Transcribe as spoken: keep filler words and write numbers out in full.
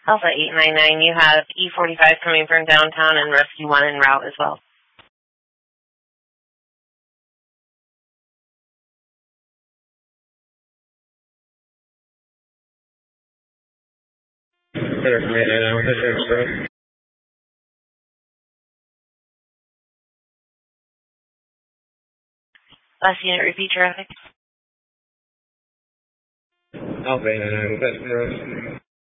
Alpha eight nine nine, you have E forty-five coming from downtown and Rescue one en route as well. Center from eight nine nine, what's that express? Last unit, repeat traffic. Alpha eight nine nine, what's that express?